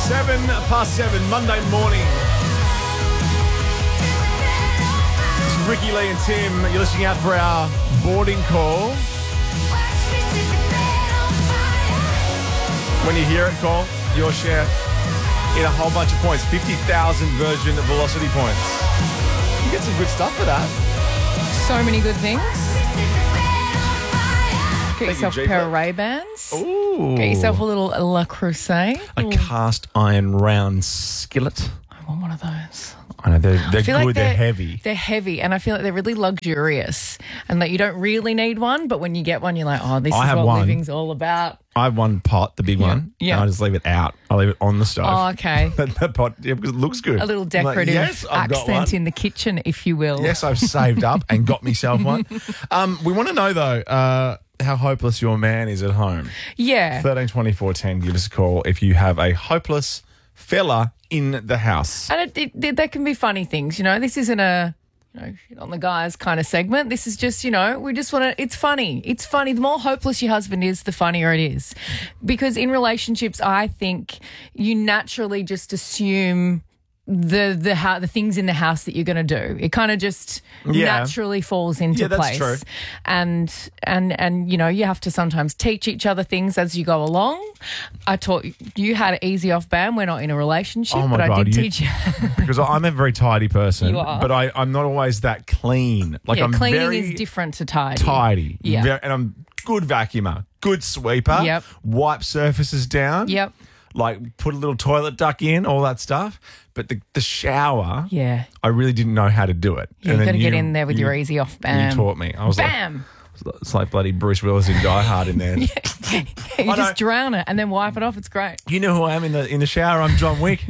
7:07, Monday morning. It's Ricky, Lee and Tim. You're listening out for our boarding call. When you hear it, call your share in a whole bunch of points. 50,000 Virgin Velocity points. You get some good stuff for that. So many good things. Get yourself you, a pair G-Flex. of Ray-Bans. Ooh. Get yourself a little Le Creuset. A cast iron round skillet. I want one of those. I know, they're I good, feel like they're heavy. They're heavy, and I feel like they're really luxurious, and that you don't really need one, but when you get one, you're like, oh, this I is have what one. living's all about. I have one pot, the big one, yeah. and I just leave it out. I leave it on the stove. Oh, okay. That pot, yeah, because it looks good. A little I'm like, decorative yes, I've got one. accent in the kitchen, if you will. Yes, I've saved up and got myself one. We want to know, though, how hopeless your man is at home. Yeah. 13 24 10, give us a call if you have a hopeless fella in the house. And there can be funny things, you know. This isn't a, shit on the guys kind of segment. This is just, we just want to, it's funny. It's funny. The more hopeless your husband is, the funnier it is. Because in relationships, I think you naturally just assume the things in the house that you're going to do. It kind of just naturally falls into that's place. true. And you have to sometimes teach each other things as you go along. I taught you how to easy off Bam. We're not in a relationship, Oh my but God, I did you- teach you. Because I'm a very tidy person, You are. but I'm not always that clean. Like I'm cleaning very is different to tidy. tidy. Yeah. And I'm good vacuumer, good sweeper. Yep. Wipe surfaces down. Yep. Like put a little toilet duck in, all that stuff. But the shower, Yeah. I really didn't know how to do it. You've got to get in there with your easy off Bam. You taught me. I was Bam! like, it's like bloody Bruce Willis in Die Hard in there. You I just know. drown it and then wipe it off. It's great. You know who I am in the shower? I'm John Wick.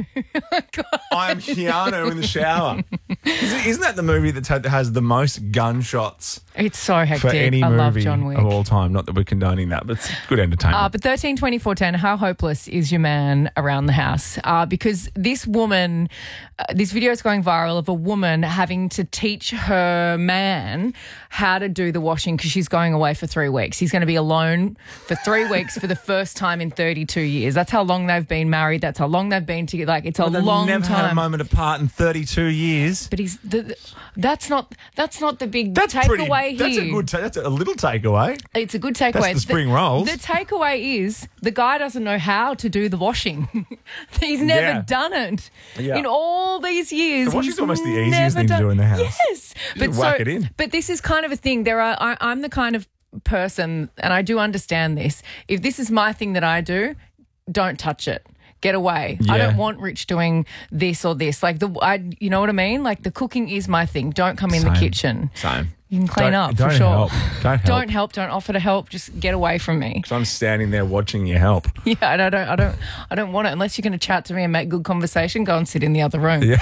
I am Keanu in the shower. Isn't that the movie that has the most gunshots It's so hectic. for any I movie love John Wick. of all time? Not that we're condoning that, but it's good entertainment. But 13, 24, 10, how hopeless is your man around the house? Because this woman, this video is going viral of a woman having to teach her man how to do the washing because she's going away for 3 weeks. He's going to be alone for 3 weeks for the first time in 32 years. That's how long they've been married. That's how long they've been together. Like, it's a They've long never had a time. moment apart in 32 years. But that's not the big That's takeaway That's here. that's a little takeaway. It's a good takeaway. That's the spring rolls. The takeaway is the guy doesn't know how to do the washing. He's never Yeah. done it Yeah. in all these years. The washing's he's almost the easiest never thing to do in the house. Yes, Just whack it in. But this is kind of a thing. I'm the kind of person, and I do understand this. If this is my thing that I do, don't touch it. Get away. I Yeah. don't want Rich doing this or this. Like you know what I mean? Like the cooking is my thing. Don't come in the Same. kitchen. Same. You can clean up Don't for sure. help. Don't help. Don't help. Don't offer to help. Just get away from me. So I'm standing there watching you help. Yeah, and I don't want it unless you're going to chat to me and make good conversation. Go and sit in the other room. Yeah.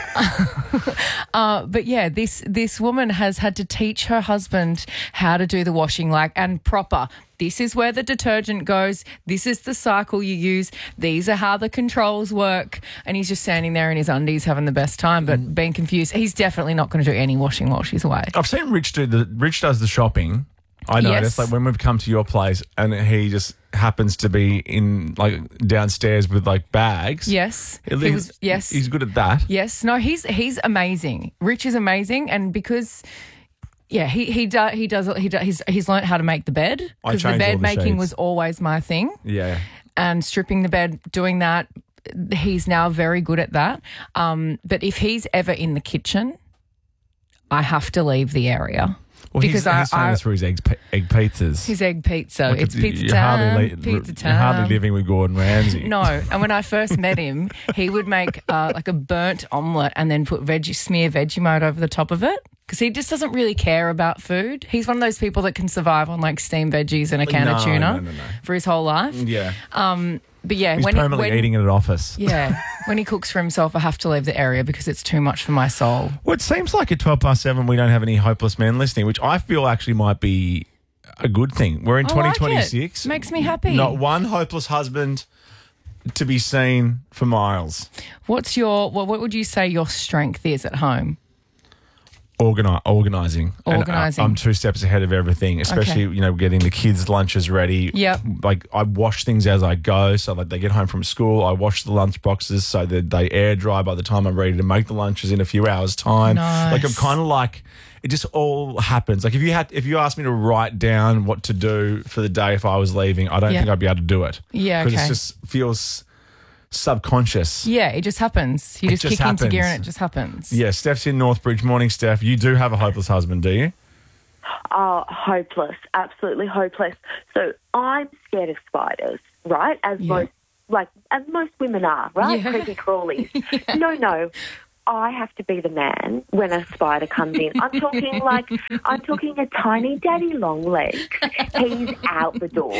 But yeah, this woman has had to teach her husband how to do the washing and proper. This is where the detergent goes. This is the cycle you use. These are how the controls work. And he's just standing there in his undies having the best time, but being confused. He's definitely not going to do any washing while she's away. I've seen Rich does the shopping. I noticed, Yes. like when we've come to your place and he just happens to be in downstairs with bags. Yes. Yes. He's good at that. Yes. No, he's amazing. Rich is amazing, and because he's learned how to make the bed, I because the change all bed the making sheets. was always my thing, Yeah. and stripping the bed, doing that, he's now very good at that. But if he's ever in the kitchen, I have to leave the area. Well, Because he's famous for his egg pizzas. His egg pizza. Look, It's pizza you're time. Pizza time. You're hardly living with Gordon Ramsay. No, and when I first met him, he would make a burnt omelette and then put smear Vegemite over the top of it, because he just doesn't really care about food. He's one of those people that can survive on steamed veggies and a can of tuna No. for his whole life. Yeah. But yeah, He's permanently eating at an office. Yeah, when he cooks for himself, I have to leave the area because it's too much for my soul. Well, it seems like at 7:12 we don't have any hopeless men listening, which I feel actually might be a good thing. We're in I like 2026. it. Makes me happy. Not one hopeless husband to be seen for miles. What would you say your strength is at home? organising. Organising. I'm 2 steps ahead of everything, especially, getting the kids' lunches ready. Yep. Like, I wash things as I go. So, like, they get home from school, I wash the lunch boxes so that they air dry by the time I'm ready to make the lunches in a few hours' time. Nice. Like, I'm kind of like, it just all happens. Like, if you asked me to write down what to do for the day if I was leaving, I don't think I'd be able to do it. Yeah, Because okay. it just feels subconscious. Yeah, it just happens. You just just kick into gear happens. and it just happens. Yeah, Steph's in Northbridge. Morning, Steph. You do have a hopeless husband, do you? Oh, hopeless. Absolutely hopeless. So I'm scared of spiders, right? As most women are, right? Yeah. Creepy crawlies. No. I have to be the man when a spider comes in. I'm talking a tiny daddy long legs. He's out the door.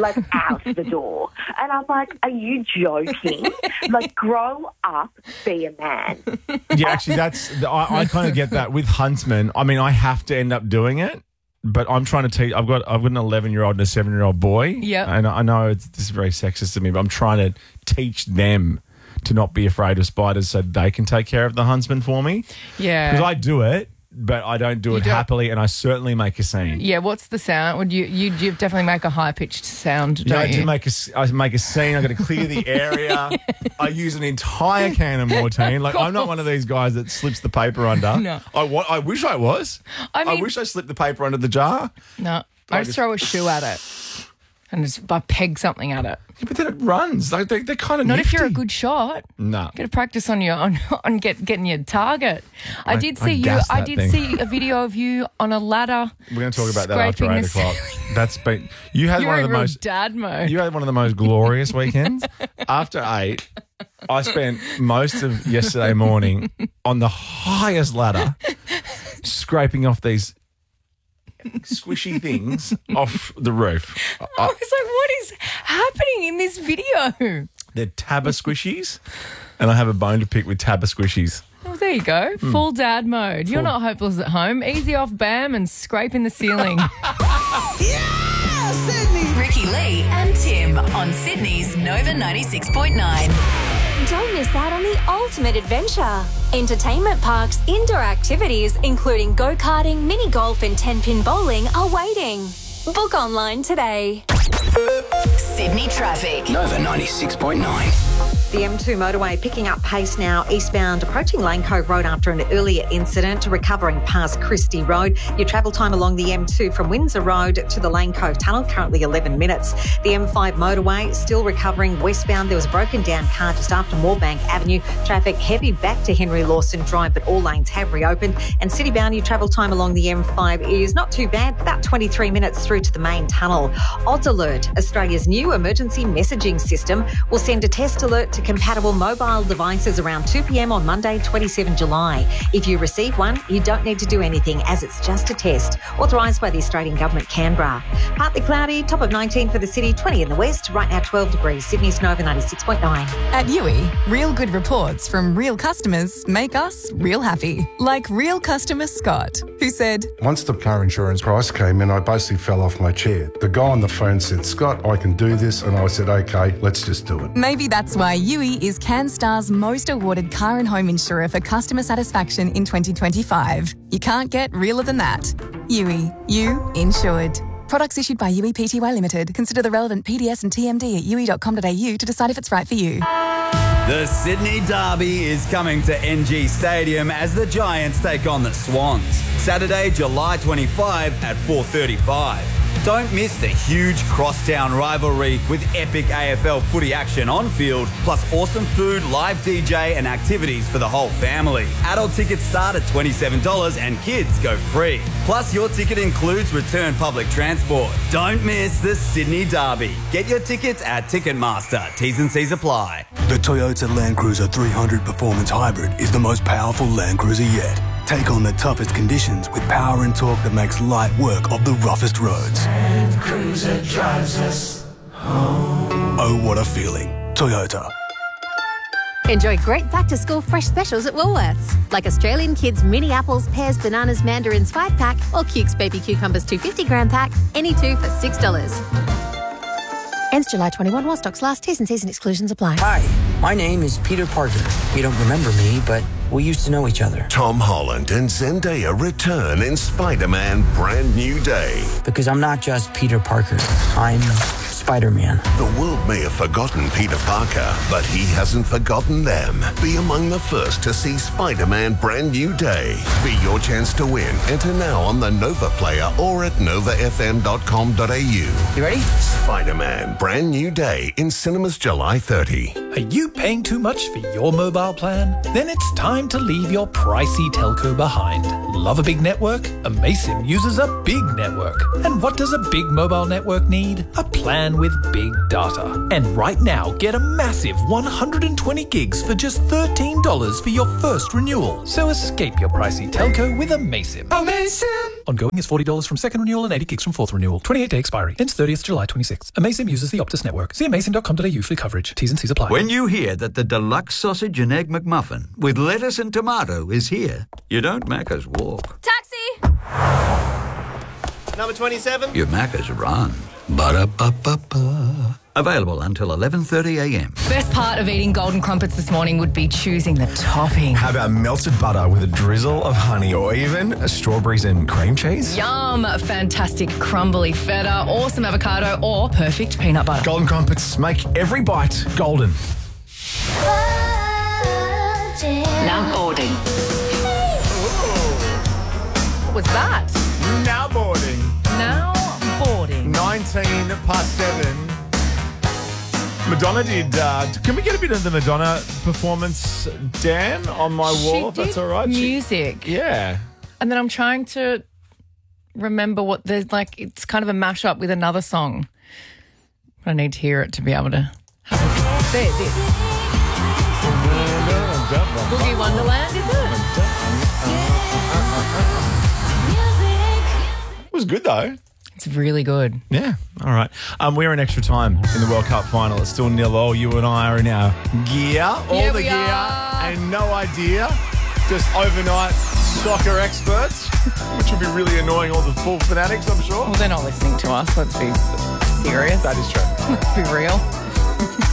And I'm like, are you joking? Like, grow up, be a man. Yeah, actually, I kind of get that with huntsmen. I mean, I have to end up doing it, but I'm trying to teach. I've got an 11-year-old and a 7-year-old boy. Yep. And I know this is very sexist of me, but I'm trying to teach them to not be afraid of spiders so they can take care of the huntsman for me. Yeah. Because I do it, but I don't do it happily, and I certainly make a scene. Yeah, what's the sound? Would you definitely make a high-pitched sound, don't you? I make a scene. I've got to clear the area. I use an entire can of Mortein. Like, I'm not one of these guys that slips the paper under. No. I wish I was. I mean- wish I slipped the paper under the jar. No, I just throw a shoe at it and I peg something at it. Yeah, but then it runs. Like, they're kind of Not nifty. if you're a good shot. No. Got to practice on getting your target. I did see gassed that thing. see a video of you on a ladder. We're going to talk about that after scraping 8 the o'clock. ceiling. That's been. You had You're one of in the real most. dad mode. You had one of the most glorious weekends. After 8, I spent most of yesterday morning on the highest ladder, scraping off these squishy things off the roof. I was like, what is happening in this video? They're Tabba squishies, and I have a bone to pick with Tabba squishies. Well, there you go. Full dad mode. You're not hopeless at home. Easy off Bam and scraping the ceiling. Yeah, Sydney. Ricky Lee and Tim on Sydney's Nova 96.9. Don't miss out on the ultimate adventure. Entertainment parks, indoor activities, including go-karting, mini golf and 10-pin bowling are waiting. Book online today. Sydney traffic. Nova 96.9. The M2 motorway picking up pace now eastbound, approaching Lane Cove Road after an earlier incident, recovering past Christie Road. Your travel time along the M2 from Windsor Road to the Lane Cove Tunnel, currently 11 minutes. The M5 motorway still recovering westbound. There was a broken down car just after Moorebank Avenue. Traffic heavy back to Henry Lawson Drive, but all lanes have reopened. And citybound, your travel time along the M5 is not too bad, about 23 minutes through to the main tunnel. Odds Alert, Australia's new emergency messaging system, will send a test alert to compatible mobile devices around 2 p.m. on Monday, 27 July. If you receive one, you don't need to do anything as it's just a test. Authorised by the Australian Government, Canberra. Partly cloudy, top of 19 for the city, 20 in the west, right now 12 degrees. Sydney's Nova 96.9. At Yui, real good reports from real customers make us real happy. Like real customer Scott, who said, Once the car insurance price came in, I basically fell off my chair. The guy on the phone said, Scott, I can do this. And I said, okay, let's just do it. maybe that's why Yui is CanStar's most awarded car and home insurer for customer satisfaction in 2025. You can't get realer than that. Yui, you insured. Products issued by Yui Pty Limited. Consider the relevant PDS and TMD at yui.com.au to decide if it's right for you. The Sydney Derby is coming to NG Stadium as the Giants take on the Swans. Saturday, July 25 at 4:35. Don't miss the huge crosstown rivalry with epic AFL footy action on field, plus awesome food, live DJ and activities for the whole family. Adult tickets start at $27 and kids go free. Plus your ticket includes return public transport. Don't miss the Sydney Derby. Get your tickets at Ticketmaster. T's and C's apply. The Toyota Land Cruiser 300 Performance Hybrid is the most powerful Land Cruiser yet. Take on the toughest conditions with power and torque that makes light work of the roughest roads. Land Cruiser drives us home. Oh, what a feeling. Toyota. Enjoy great back-to-school fresh specials at Woolworths, like Australian Kids mini apples, pears, bananas, mandarins 5-pack or Cukes baby cucumbers 250-gram pack, any two for $6. Ends July 21 while stocks last. T's and C's and exclusions apply. Hi, my name is Peter Parker. You don't remember me, but we used to know each other. Tom Holland and Zendaya return in Spider-Man Brand New Day. Because I'm not just Peter Parker. I'm Spider-Man. The world may have forgotten Peter Parker, but he hasn't forgotten them. Be among the first to see Spider-Man Brand New Day. Be your chance to win. Enter now on the Nova Player or at novafm.com.au. You ready? Spider-Man Brand New Day in cinemas July 30. Are you paying too much for your mobile plan? Then it's time to leave your pricey telco behind. Love a big network? Amaysim uses a big network. And what does a big mobile network need? A plan with big data. And right now, get a massive 120 gigs for just $13 for your first renewal. So escape your pricey telco with Amaysim. Amaysim! Ongoing is $40 from second renewal and 80 gigs from fourth renewal. 28-day expiry. Ends 30th July 26. Amaysim uses the Optus network. See amaysim.com.au for coverage. T's and C's apply. When you hear that the deluxe sausage and egg McMuffin with lettuce and tomato is here, you don't Macca's walk. Taxi! Number 27. You Macca's run. Ba-da-ba-ba-ba. Available until 11:30am. Best part of eating golden crumpets this morning would be choosing the topping. How about melted butter with a drizzle of honey or even strawberries and cream cheese? Yum! Fantastic crumbly feta, awesome avocado, or perfect peanut butter. Golden crumpets make every bite golden. Now boarding. What was that? Now boarding. Now boarding. 7:19. Madonna did. Can we get a bit of the Madonna performance, Dan, on my wall? If that's all right. Music. Yeah. And then I'm trying to remember what there's like. It's kind of a mashup with another song. But I need to hear it to be able to. There, this. Boogie Wonderland, is it? It was good though. It's really good. Yeah. All right. We're in extra time in the World Cup final. It's still 0-0. You and I are in our gear. All the gear. And no idea. Just overnight soccer experts, which will be really annoying all the full fanatics, I'm sure. Well, they're not listening to us. Let's be serious. That is true. Let's be real.